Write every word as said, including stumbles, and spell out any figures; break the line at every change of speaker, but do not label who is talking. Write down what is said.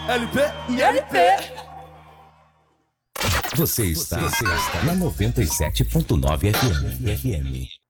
L P e L P.
Você está, você está na noventa e sete ponto nove F M.